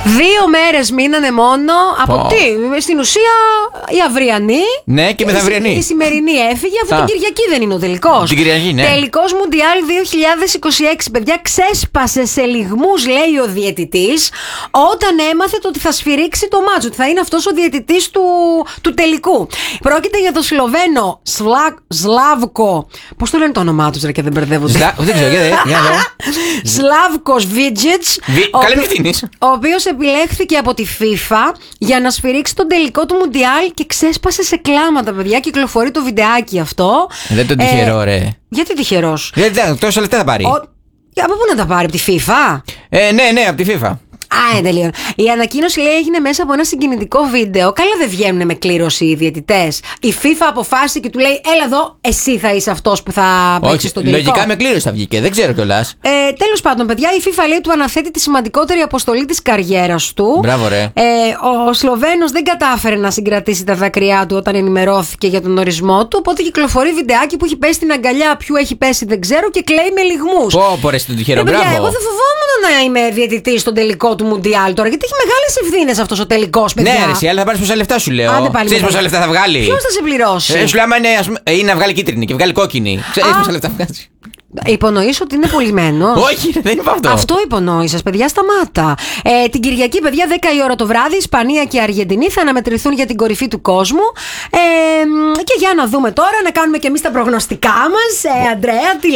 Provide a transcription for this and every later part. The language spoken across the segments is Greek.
2 μέρες μείνανε μόνο. Από τι, στην ουσία η αυριανή. Ναι, και μεθαυριανή. Η σημερινή έφυγε, αφού την Κυριακή δεν είναι ο τελικός. Την Κυριακή, ναι. Τελικός Μουντιάλ 2026, παιδιά, ξέσπασε σε λιγμούς, λέει ο διαιτητής, όταν έμαθε το ότι θα σφυρίξει το μάτσο, ότι θα είναι αυτός ο διαιτητής του τελικού. Πρόκειται για το Σλοβαίνο Σλάβκο. Πώς το λένε το όνομά του, και δεν μπερδεύονται. Δεν ξέρω, για εδώ. Σλάβκος Βίτζιτς, ο οποίος επιλέχθηκε από τη FIFA για να σφυρίξει τον τελικό του Μουντιάλ και ξέσπασε σε κλάματα, παιδιά. Κυκλοφορεί το βιντεάκι αυτό. Δεν τον τυχερό, ρε. Γιατί τυχερός? Γιατί τόσα λεπτά θα πάρει. Από πού να τα πάρει, από τη FIFA? Ναι, από τη FIFA. Τελείω. Η ανακοίνωση, λέει, έγινε μέσα από ένα συγκινητικό βίντεο. Καλά, δεν βγαίνουν με κλήρωση οι διαιτητές. Η FIFA αποφάσισε και του λέει: έλα εδώ, εσύ θα είσαι αυτός που θα παίξει στον τελικό. Λογικά με κλήρωση θα βγήκε, δεν ξέρω κιόλας. Τέλος πάντων, παιδιά, η FIFA, λέει, του αναθέτει τη σημαντικότερη αποστολή της καριέρας του. Μπράβο, ρε. Ο Σλοβαίνος δεν κατάφερε να συγκρατήσει τα δάκρυά του όταν ενημερώθηκε για τον ορισμό του. Οπότε κυκλοφορεί βιντεάκι που έχει πέσει στην αγκαλιά. Ποιου έχει πέσει δεν ξέρω και κλαίει με λιγμούς. Πω, ρε, στον τυχερό, μπράβο. Εγώ δεν φοβόμουν να είμαι διαιτητής στον τελικό του Μουντιάλ τώρα, γιατί έχει μεγάλες ευθύνες αυτός ο τελικός, παιδιά. Ναι, ρε, αλλά θα πάρεις πόσα λεφτά, σου λέω. Ξέρεις πόσα λεφτά θα βγάλει. Ποιος θα σε πληρώσει? Σου λέω, άμα είναι να βγάλει κίτρινη και βγάλει κόκκινη. Ξέρεις πόσα λεφτά βγάζει. Υπονοείς ότι είναι πουλημένος? Όχι, δεν είπα αυτό. Αυτό υπονοείσες, παιδιά, σταμάτα. Την Κυριακή, παιδιά, 10 η ώρα το βράδυ, Ισπανία και Αργεντινή θα αναμετρηθούν για την κορυφή του κόσμου. Και για να δούμε τώρα, να κάνουμε και εμείς τα προγνωστικά μας. Αντρέα, τι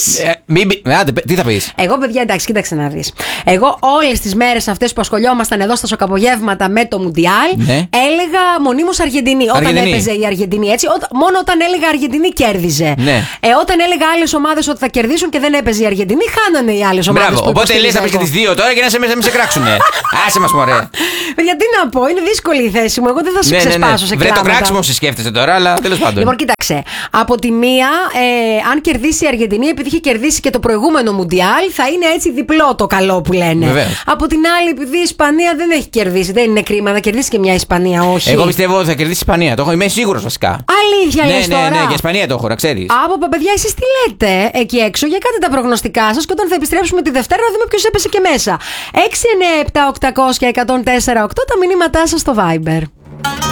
λες? Τι θα πεις? Εγώ, παιδιά, εντάξει, κοίταξε να δεις. Εγώ όλες τις μέρες αυτές που ασχολιόμασταν εδώ στα σοκαπογεύματα με το Μουντιάλ, έλεγα μονίμως Αργεντινή. Όταν έπαιζε η Αργεντινή, έτσι. Μόνο όταν έλεγα Αργεντινή κέρδιζε. Όταν έλεγα άλλες ομάδες ότι θα κερδίσουν και δεν έπαιζε η Αργεντινή, χάνανε οι άλλες ομάδες. Μπράβο, οπότε λες να πεις και τις δύο τώρα και να σε κράξουνε. Άσε μας, μωρέ. Γιατί να πω, είναι δύσκολη η θέση μου. Εγώ δεν θα σε ξεσπάσω σε κλάματα. Βρε, το κράξιμο σε σκέφτεσαι τώρα, αλλά τέλος πάντων. Λοιπόν, κοίταξε. Από τη μία, αν κερδίσει η Αργεντινή, επειδή είχε κερδίσει και το προηγούμενο Μουντιάλ, θα είναι έτσι διπλό το καλό που λένε. Βεβαίως. Από την άλλη, επειδή η Ισπανία δεν έχει κερδίσει, δεν είναι κρίμα να κερδίσει και μια Ισπανία, όχι. Εγώ πιστεύω ότι θα κερδίσει η Ισπανία. Είμαι σίγουρος βασικά. Αλήθεια, λες τώρα? Ναι, και Ισπανία το έχω, να ξέρεις. Από παιδιά, εσείς τι λέτε εκεί έξω, για κάντε τα προγνωστικά σας και όταν θα επιστρέψουμε τη Δευτέρα να δούμε ποιος έπεσε και μέσα. 697-800-1048 τα μηνύματά σας στο Viber.